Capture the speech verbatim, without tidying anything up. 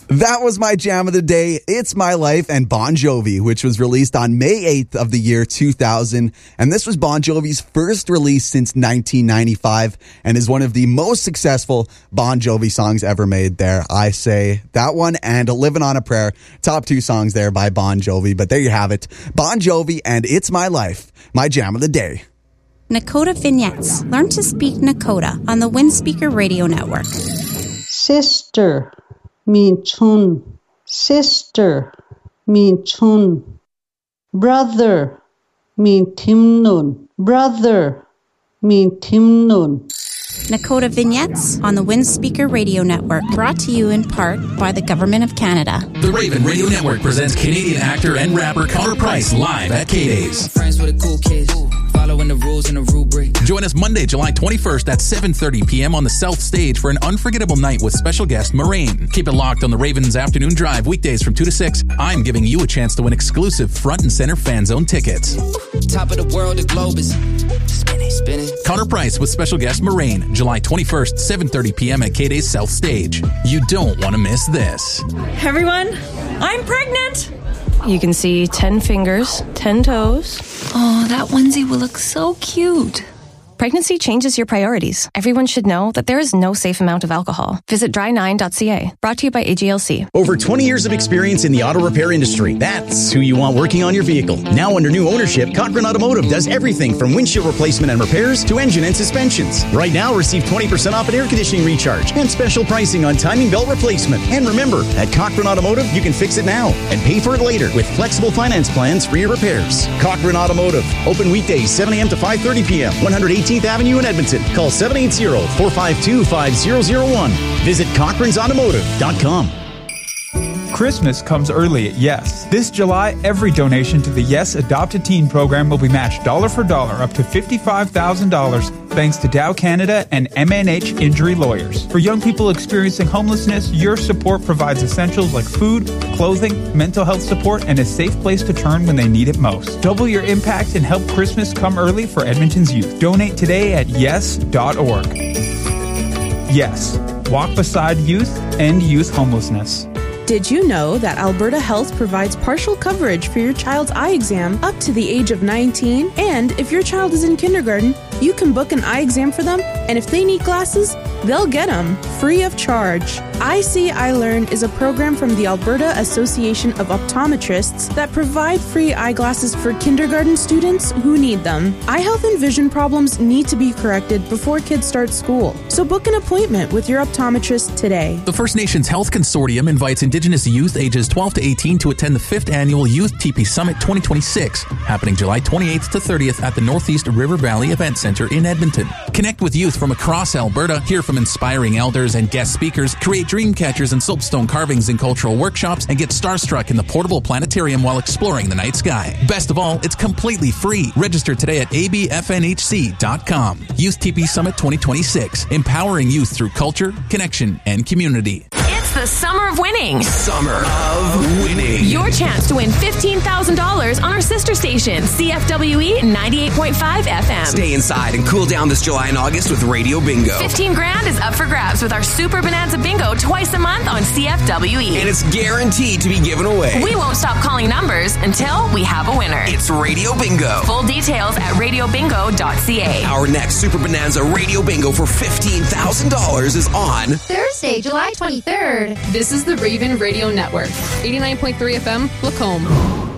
That was my jam of the day. It's My Life and Bon Jovi, which was released on May eighth of the year two thousand. And this was Bon Jovi's first release since nineteen ninety-five and is one of the most successful Bon Jovi songs ever made there. I say that one and Living on a Prayer, top two songs there by Bon Jovi. But there you have it. Bon Jovi and It's My Life, my jam of the day. Nakota Vignettes. Learn to speak Nakota on the Windspeaker Radio Network. Sister mean chun. Sister mean chun. Brother mean timnun. Brother mean timnun. Nakota Vignettes on the Windspeaker Radio Network. Brought to you in part by the Government of Canada. The Raven Radio Network presents Canadian actor and rapper Connor Price live at K-Days. Friends with the cool kids. Following the rules and the rubric. Join us Monday, July twenty-first at seven thirty p.m. on the South Stage for an unforgettable night with special guest Moraine. Keep it locked on the Ravens Afternoon Drive weekdays from two to six. I'm giving you a chance to win exclusive front and center fan zone tickets. Top of the world, the globe is spinning, spinning. Connor Price with special guest Moraine, July twenty-first, seven thirty p.m. at K-Day's South Stage. You don't want to miss this. Everyone, I'm pregnant. You can see ten fingers, ten toes. Oh, that onesie will look so cute. Pregnancy changes your priorities. Everyone should know that there is no safe amount of alcohol. Visit dry nine dot c a. Brought to you by A G L C. Over twenty years of experience in the auto repair industry. That's who you want working on your vehicle. Now under new ownership, Cochrane Automotive does everything from windshield replacement and repairs to engine and suspensions. Right now, receive twenty percent off an air conditioning recharge and special pricing on timing belt replacement. And remember, at Cochrane Automotive, you can fix it now and pay for it later with flexible finance plans for your repairs. Cochrane Automotive. Open weekdays seven a.m. to five thirty p.m. one eighteenth Avenue in Edmonton. Call seven eight zero, four five two, five zero zero one. Visit Cochrane's Automotive dot com. Christmas comes early at Yes. This July, every donation to the Yes Adopt a Teen program will be matched dollar for dollar up to fifty-five thousand dollars thanks to Dow Canada and M N H Injury Lawyers. For young people experiencing homelessness, your support provides essentials like food, clothing, mental health support, and a safe place to turn when they need it most. Double your impact and help Christmas come early for Edmonton's youth. Donate today at yes dot org. Yes. Walk beside youth, end youth homelessness. Did you know that Alberta Health provides partial coverage for your child's eye exam up to the age of nineteen? And if your child is in kindergarten, you can book an eye exam for them, and if they need glasses, they'll get them free of charge. I See, I Learn is a program from the Alberta Association of Optometrists that provide free eyeglasses for kindergarten students who need them. Eye health and vision problems need to be corrected before kids start school, so book an appointment with your optometrist today. The First Nations Health Consortium invites Indigenous youth ages twelve to eighteen to attend the fifth Annual Youth Teepee Summit twenty twenty-six, happening July twenty-eighth to thirtieth at the Northeast River Valley Event Center in Edmonton. Connect with youth from across Alberta, hear from inspiring elders and guest speakers, create dream catchers and soapstone carvings in cultural workshops, and get starstruck in the portable planetarium while exploring the night sky. Best of all, it's completely free. Register today at a b f n h c dot com. Youth Teepee Summit twenty twenty-six, empowering youth through culture, connection, and community. It's the summer of winning. Summer of winning. Your chance to win fifteen thousand dollars on our sister station, C F W E ninety-eight point five F M. Stay inside and cool down this July and August with Radio Bingo. fifteen grand is up for grabs with our Super Bonanza Bingo twice a month on C F W E. And it's guaranteed to be given away. We won't stop calling numbers until we have a winner. It's Radio Bingo. Full details at radio bingo dot c a. Our next Super Bonanza Radio Bingo for fifteen thousand dollars is on Thursday, July twenty-third. This is the Raven Radio Network, eighty-nine point three F M, Lacombe.